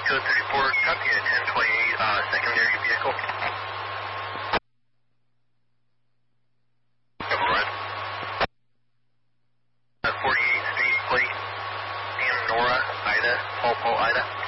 Code 34, copy a 1028, secondary vehicle. Override. 48 Street, plate. Nora, Ida, Paul, Ida.